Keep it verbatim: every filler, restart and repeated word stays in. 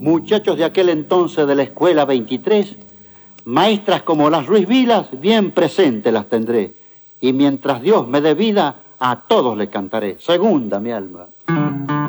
muchachos de aquel entonces de la escuela veintitrés, maestras como las Ruiz Vilas, bien presentes las tendré. Y mientras Dios me dé vida, a todos les cantaré. Segunda, mi alma.